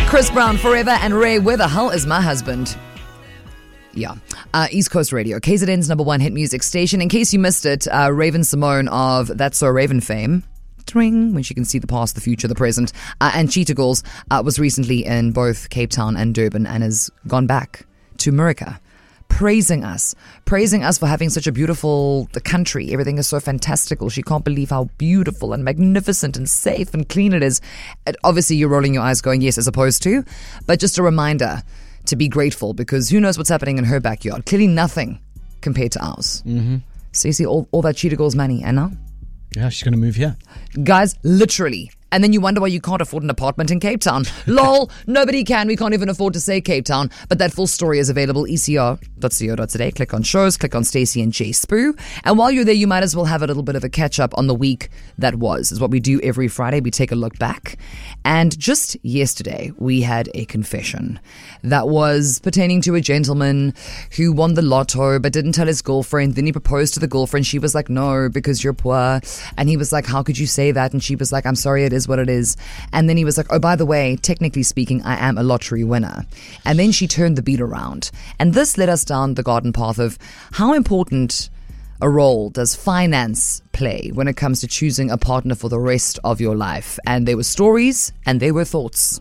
Chris Brown, Forever, and Ray, Where the Hell Is My Husband? Yeah. East Coast Radio, KZN's number one hit music station. In case you missed it, Raven Simone of That's So Raven fame, when she can see the past, the future, the present, and Cheetah Girls was recently in both Cape Town and Durban and has gone back to Murica, praising us for having such a beautiful country. Everything is so fantastical. She can't believe how beautiful and magnificent and safe and clean it is. Obviously, you're rolling your eyes going, yes, as opposed to, but just a reminder to be grateful, because who knows what's happening in her backyard. Clearly nothing compared to ours. Mm-hmm. So you see all that Cheetah Girls money, and now? Yeah, she's going to move here. Guys, literally. And then you wonder why you can't afford an apartment in Cape Town. Lol, nobody can. We can't even afford to say Cape Town. But that full story is available, ecr.co.za. Click on shows, click on Stacey and Jay Spoo. And while you're there, you might as well have a little bit of a catch-up on the week that was. Is what we do every Friday. We take a look back. And just yesterday, we had a confession that was pertaining to a gentleman who won the lotto but didn't tell his girlfriend. Then he proposed to the girlfriend. She was like, no, because you're poor. And he was like, how could you say that? And she was like, I'm sorry, it is what it is. And then he was like, oh, by the way, technically speaking, I am a lottery winner. And then she turned the beat around. And this led us down the garden path of how important a role does finance play when it comes to choosing a partner for the rest of your life. And there were stories and there were thoughts.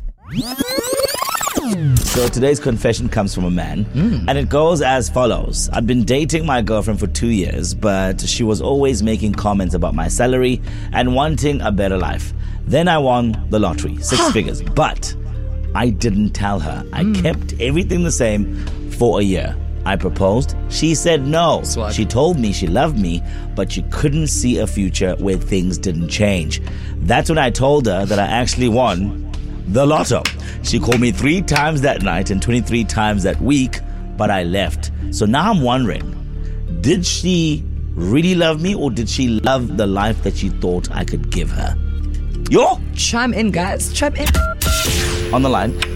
So today's confession comes from a man, and it goes as follows. I'd been dating my girlfriend for 2 years, but she was always making comments about my salary and wanting a better life. Then I won the lottery, 6 figures, but I didn't tell her. I kept everything the same for a year. I proposed. She said no. Swag. She told me she loved me, but she couldn't see a future where things didn't change. That's when I told her that I actually won the lotto. She called me 3 times that night and 23 times that week, but I left. So now I'm wondering, did she really love me, or did she love the life that she thought I could give her? Yo! Chime in, guys. Chime in. On the line,